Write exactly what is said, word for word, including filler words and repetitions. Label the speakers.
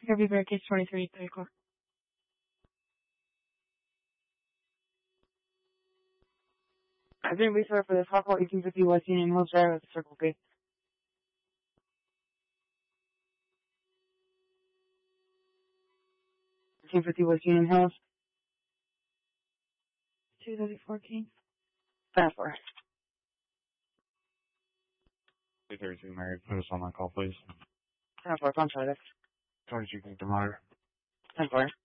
Speaker 1: Kirby Barricades twenty-three, three o'clock. I've been research for this Hawkwall eighteen fifty West Union Hills Drive at the Circle K. eighteen fifty West Union Hills. two thirty-four King. Fast four.
Speaker 2: two thirty-two Mary, put us on that call, please.
Speaker 1: ten four, contract.
Speaker 2: twenty-two King Thermometer.
Speaker 1: ten four.